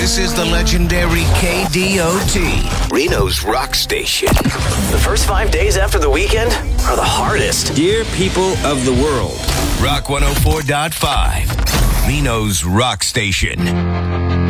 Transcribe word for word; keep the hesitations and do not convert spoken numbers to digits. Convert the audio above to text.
This is the legendary K D O T, Reno's rock station. The first five days after the weekend are the hardest. Dear people of the world. Rock one oh four point five, Reno's rock station.